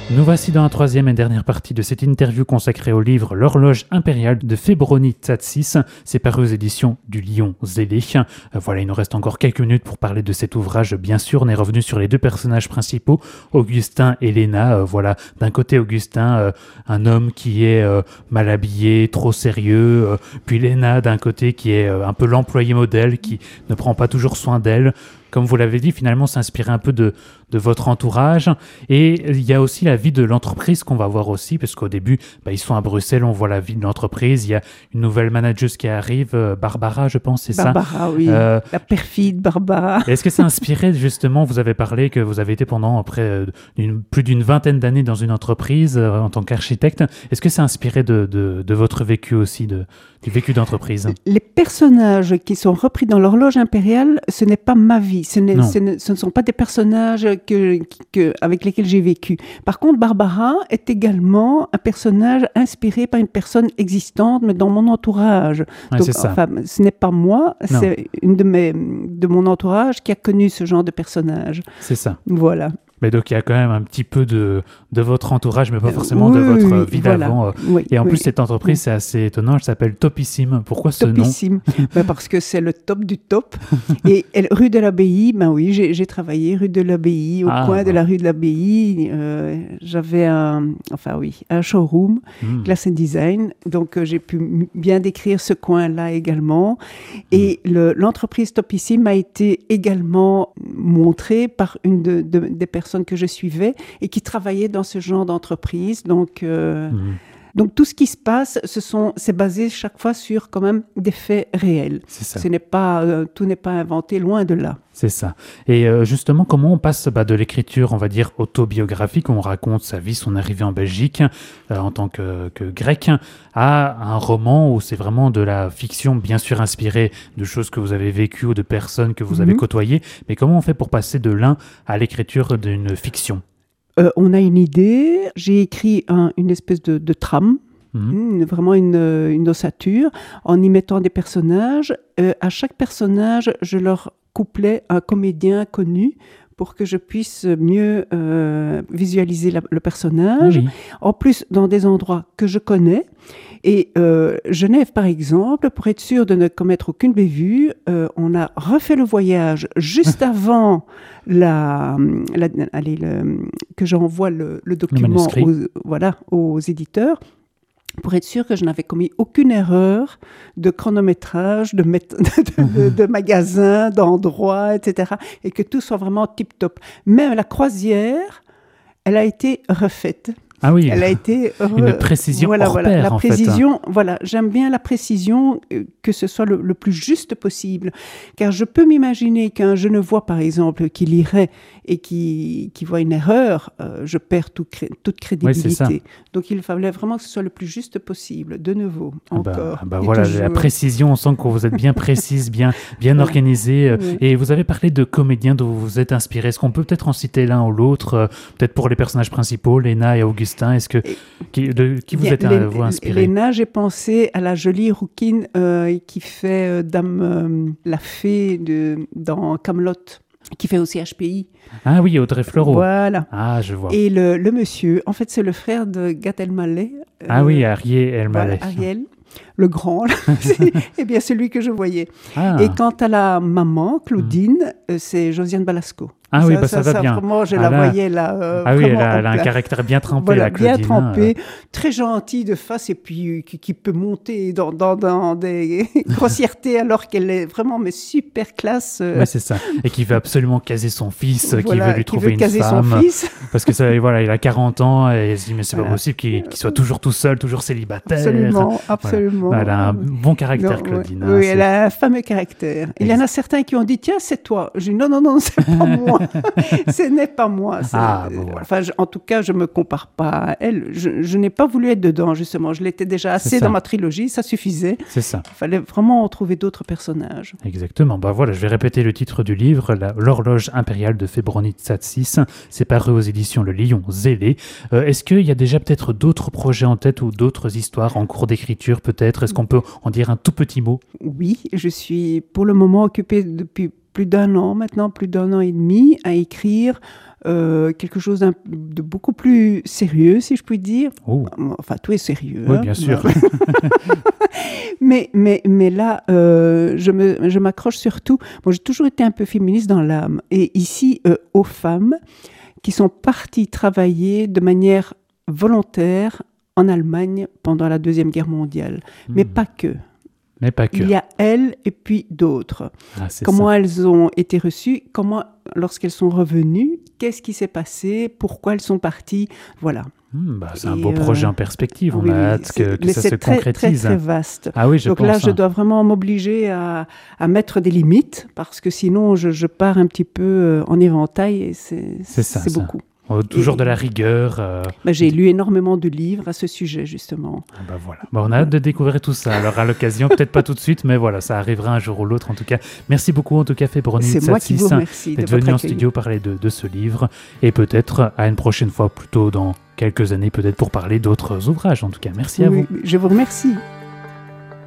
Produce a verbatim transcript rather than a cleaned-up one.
Nous voici dans la troisième et dernière partie de cette interview consacrée au livre L'horloge impériale de Fébroni Tzatsis. C'est paru aux éditions du Lion Zélé. Euh, voilà, il nous reste encore quelques minutes pour parler de cet ouvrage. Bien sûr, on est revenu sur les deux personnages principaux, Augustin et Léna. Euh, voilà, d'un côté Augustin, euh, un homme qui est euh, mal habillé, trop sérieux. Euh, puis Léna, d'un côté, qui est euh, un peu l'employé modèle, qui ne prend pas toujours soin d'elle. Comme vous l'avez dit, finalement, s'inspirer un peu de, de votre entourage. Et il y a aussi la vie de l'entreprise qu'on va voir aussi, parce qu'au début, bah, ils sont à Bruxelles, on voit la vie de l'entreprise. Il y a une nouvelle manageuse qui arrive, euh, Barbara, je pense, c'est Barbara, ça Barbara, oui. Euh, la perfide Barbara. Est-ce que c'est inspiré, justement, vous avez parlé que vous avez été pendant près euh, d'une, plus d'une vingtaine d'années dans une entreprise euh, en tant qu'architecte. Est-ce que c'est inspiré de, de, de votre vécu aussi, de, du vécu d'entreprise? Les personnages qui sont repris dans l'horloge impériale, ce n'est pas ma vie. Ce, n'est, ce, ne, ce ne sont pas des personnages que, que, avec lesquels j'ai vécu. Par contre, Barbara est également un personnage inspiré par une personne existante, mais dans mon entourage. Ouais, Donc, c'est ça. enfin, ce n'est pas moi, Non. c'est une de, mes, de mon entourage qui a connu ce genre de personnage. C'est ça. Voilà. Mais donc, il y a quand même un petit peu de, de votre entourage, mais pas forcément oui, de votre vie voilà. d'avant. Oui, et en oui. plus, cette entreprise, oui. c'est assez étonnant, elle s'appelle Topissime. Pourquoi ce Topissime. nom ben Parce que c'est le top du top. Et elle, rue de l'Abbaye, ben oui, j'ai, j'ai travaillé rue de l'Abbaye, au ah, coin ouais. de la rue de l'Abbaye. Euh, j'avais un, enfin oui, un showroom, mm. Glass and Design. Donc, euh, j'ai pu m- bien décrire ce coin-là également. Et mm. le, l'entreprise Topissime a été également montrée par une de, de, des personnes que je suivais et qui travaillaient dans ce genre d'entreprise. Donc, euh, mmh. donc tout ce qui se passe, ce sont, c'est basé chaque fois sur quand même des faits réels. C'est ça. Ce n'est pas, euh, tout n'est pas inventé, loin de là. C'est ça. Et euh, justement, comment on passe bah, de l'écriture, on va dire, autobiographique, où on raconte sa vie, son arrivée en Belgique euh, en tant que, que grec, à un roman où c'est vraiment de la fiction, bien sûr inspirée de choses que vous avez vécues ou de personnes que vous mmh. avez côtoyées. Mais comment on fait pour passer de l'un à l'écriture d'une fiction ? euh, On a une idée. J'ai écrit un, une espèce de, de trame. Mmh. Vraiment une, une ossature, en y mettant des personnages. Euh, à chaque personnage, je leur couplais un comédien connu pour que je puisse mieux euh, visualiser la, le personnage. Oui. En plus, dans des endroits que je connais. Et euh, Genève, par exemple, pour être sûr de ne commettre aucune bévue, euh, on a refait le voyage juste avant la, la, allez, le, que j'envoie le, le document le aux, voilà, aux éditeurs, pour être sûr que je n'avais commis aucune erreur de chronométrage, de, met- de, de, de magasin, d'endroit, et cetera, et que tout soit vraiment tip-top. Même la croisière, elle a été refaite. Ah oui, elle a été re... une précision voilà, hors voilà, pair, la en précision, fait. Voilà, j'aime bien la précision, euh, que ce soit le, le plus juste possible. Car je peux m'imaginer qu'un Genevois, par exemple, qui lirait et qui, qui voit une erreur, euh, je perds tout cré- toute crédibilité. Oui, donc il fallait vraiment que ce soit le plus juste possible, de nouveau, ah bah, encore. Ah bah voilà, toujours. La précision, on sent que vous êtes bien précise, bien, bien ouais. organisée. Oui. Et vous avez parlé de comédiens dont vous vous êtes inspiré. Est-ce qu'on peut peut-être en citer l'un ou l'autre, euh, peut-être pour les personnages principaux, Léna et Augustin? Est-ce que, et, qui, de, qui vous êtes Lé, vous inspiré? Léna, j'ai pensé à la jolie rouquine euh, qui fait euh, Dame euh, la fée de, dans Camelot, qui fait aussi H P I. Ah oui, Audrey Fleurot. Voilà. Ah, je vois. Et le, le monsieur, en fait, c'est le frère de Gad Elmaleh. Euh, ah oui, Ariel Elmaleh. Voilà, Ariel. Le grand, c'est eh bien celui que je voyais. Ah. Et quant à la maman, Claudine, mmh. c'est Josiane Balasco. Ah ça, oui, bah ça, ça va ça, bien. Vraiment, je ah la là... voyais là. Euh, ah oui, elle a, elle a un caractère bien trempé, voilà, la Claudine. Bien trempé, euh... très gentille de face et puis qui, qui peut monter dans, dans, dans des grossièretés alors qu'elle est vraiment mais super classe. Euh... Oui, c'est ça. Et qui veut absolument caser son fils, voilà, qui veut lui qui trouver veut une caser femme. Son fils. Parce que ça, voilà, il a quarante ans et elle se dit mais c'est voilà. pas possible qu'il, qu'il soit toujours tout seul, toujours célibataire. Absolument, absolument. Voilà. Elle a un bon caractère, non, Claudine. Oui, hein, oui elle a un fameux caractère. Il y en a certains qui ont dit tiens, c'est toi. Je dis non, non, non, c'est pas moi. Ce n'est pas moi. C'est... Ah, bon, voilà. Enfin, je, en tout cas, je me compare pas à elle. Je, je n'ai pas voulu être dedans, justement. Je l'étais déjà assez dans ma trilogie, ça suffisait. C'est ça. Il fallait vraiment trouver d'autres personnages. Exactement. Bah voilà, je vais répéter le titre du livre, la, L'horloge impériale de Fébroni Tzatsis. C'est paru aux éditions Le Lion Zélé. Euh, est-ce qu'il y a déjà peut-être d'autres projets en tête ou d'autres histoires en cours d'écriture peut-être? Est-ce qu'on peut en dire un tout petit mot? Oui, je suis pour le moment occupée depuis plus d'un an maintenant, plus d'un an et demi, à écrire euh, quelque chose d'un, de beaucoup plus sérieux, si je puis dire. Oh. Enfin, tout est sérieux. Oui, hein. bien sûr. mais, mais, mais là, euh, je, me, je m'accroche surtout... Bon, j'ai toujours été un peu féministe dans l'âme. Et ici, euh, aux femmes qui sont parties travailler de manière volontaire en Allemagne pendant la Deuxième Guerre mondiale. Mmh. Mais pas que. Mais pas que. Il y a elles et puis d'autres. Ah, c'est comment ça. elles ont été reçues, comment, lorsqu'elles sont revenues, qu'est-ce qui s'est passé, pourquoi elles sont parties, voilà. Mmh, bah, c'est et un beau euh, projet en perspective, on oui, a hâte que, que mais ça c'est se très, concrétise. très, très vaste. Ah oui, je Donc pense, là, hein. je dois vraiment m'obliger à, à mettre des limites, parce que sinon, je, je pars un petit peu en éventail, et c'est, c'est, ça, c'est ça. beaucoup. Oh, toujours et, de la rigueur. Euh... Bah, j'ai lu énormément de livres à ce sujet, justement. Ah bah voilà. Bah, on a hâte de découvrir tout ça. Alors à l'occasion, peut-être pas tout de suite, mais voilà, ça arrivera un jour ou l'autre. En tout cas, merci beaucoup en tout cas, Febronit C'est moi qui vous Tsatsis, remercie d'être de votre venu en accueil. studio parler de, de ce livre. Et peut-être à une prochaine fois, plutôt dans quelques années, peut-être pour parler d'autres ouvrages. En tout cas, merci oui, à vous. Je vous remercie.